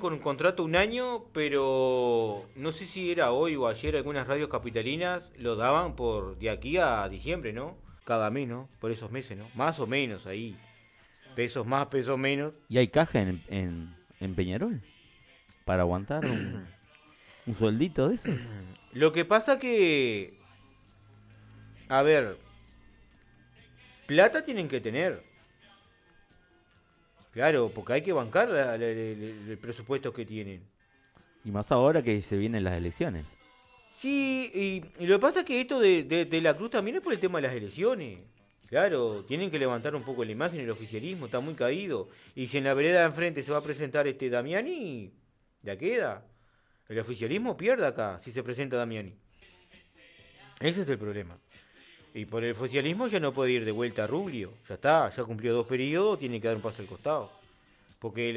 con un contrato un año, pero no sé si era hoy o ayer algunas radios capitalinas lo daban por de aquí a diciembre, ¿no? Cada mes, ¿no? Por esos meses, ¿no? Más o menos ahí. Pesos más, pesos menos. ¿Y hay caja en Peñarol? ¿Para aguantar un sueldito de esos? Lo que pasa que, a ver, plata tienen que tener. Claro, porque hay que bancar el presupuesto que tienen. Y más ahora que se vienen las elecciones. Sí, y lo que pasa es que esto de la Cruz también es por el tema de las elecciones. Claro, tienen que levantar un poco la imagen, el oficialismo está muy caído. Y si en la vereda de enfrente se va a presentar Damiani, ya queda. El oficialismo pierde acá si se presenta Damiani. Ese es el problema. Y por el oficialismo ya no puede ir de vuelta a Rubio. Ya está, ya cumplió 2 periodos, tiene que dar un paso al costado. Porque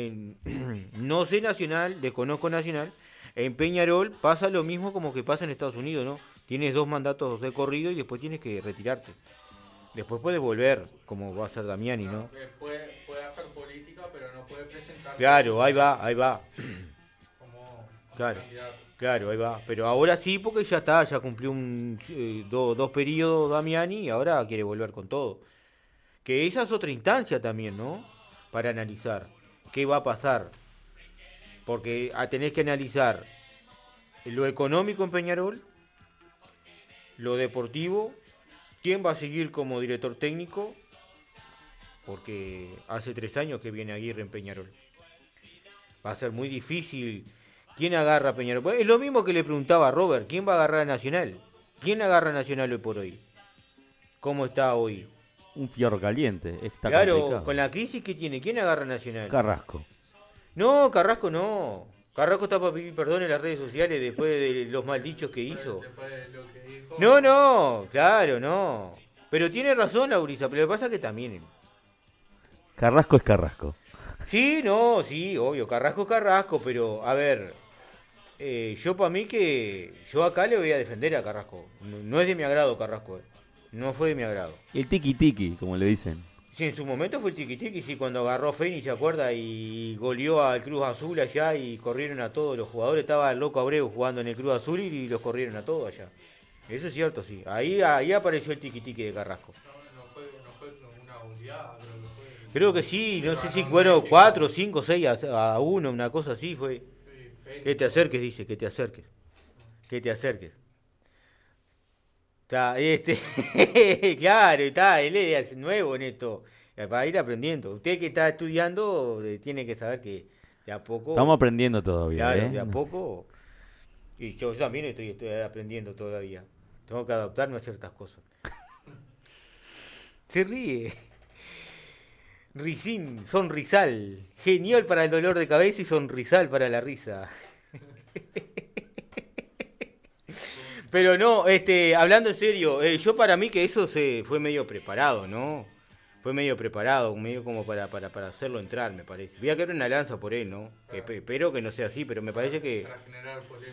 no sé Nacional, desconozco Nacional, en Peñarol pasa lo mismo como que pasa en Estados Unidos, ¿no? Tienes 2 mandatos de corrido y después tienes que retirarte. Después puedes volver, como va a hacer Damiani, ¿no? Puede hacer política, pero no puede presentarse Claro, ahí va. como Claro, candidato. claro, ahí va. Pero ahora sí, porque ya está, ya cumplió dos periodos Damiani y ahora quiere volver con todo. Que esa es otra instancia también, ¿no? Para analizar qué va a pasar. Porque tenés que analizar lo económico en Peñarol, lo deportivo, quién va a seguir como director técnico, porque hace 3 años que viene Aguirre en Peñarol. Va a ser muy difícil. ¿Quién agarra a Peñarol? Pues es lo mismo que le preguntaba a Robert, ¿quién va a agarrar a Nacional? ¿Quién agarra a Nacional hoy por hoy? ¿Cómo está hoy? Un fierro caliente. Está Claro, complicado. con la crisis que tiene, ¿quién agarra a Nacional? Carrasco. No, Carrasco no. Carrasco está para pedir perdón en las redes sociales después de los maldichos que hizo. Después de lo que dijo. No, claro, no. Pero tiene razón Laurisa, pero lo que pasa es que también. Carrasco es Carrasco. Sí, no, sí, obvio, Carrasco es Carrasco, pero a ver, yo para mí que yo acá le voy a defender a Carrasco. No, no es de mi agrado Carrasco, no fue de mi agrado. El tiki tiki, como le dicen. Sí, en su momento fue el tiqui-tiqui, sí, cuando agarró a Fénix, ¿se acuerda? Y goleó al Cruz Azul allá y corrieron a todos los jugadores. Estaba el Loco Abreu jugando en el Cruz Azul y los corrieron a todos allá. Eso es cierto, sí. Ahí apareció el tiqui-tiqui de Carrasco. No fue una goleada, creo que fue. Creo que sí, no Pero sé ganó si en fueron México. 4, 5, 6 a 1, una cosa así fue. Sí, Fénix. Que te acerques, dice, que te acerques. Que te acerques. Está, claro, está, él es nuevo en esto. Para ir aprendiendo. Usted que está estudiando tiene que saber que de a poco. Estamos aprendiendo todavía, Claro, ¿eh? de a poco. Y yo también estoy aprendiendo todavía. Tengo que adaptarme a ciertas cosas. Se ríe. Risín, sonrisal. Genial para el dolor de cabeza y sonrisal para la risa. Pero no, hablando en serio, yo para mí que eso se fue medio preparado, ¿no? Fue medio preparado, medio como para hacerlo entrar, me parece. Voy a quedar una lanza por él, ¿no? Espero que no sea así, pero me parece que Para generar polémica.